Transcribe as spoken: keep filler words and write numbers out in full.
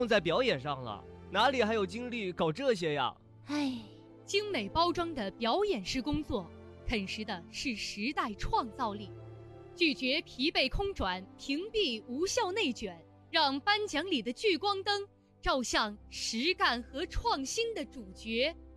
用在表演上了，哪里还有精力搞这些呀？ 唉， 精美包装的表演式工作，啃食的是时代创造力。拒绝疲惫空转，屏蔽无效内卷，让颁奖礼的聚光灯照向实干和创新的主角。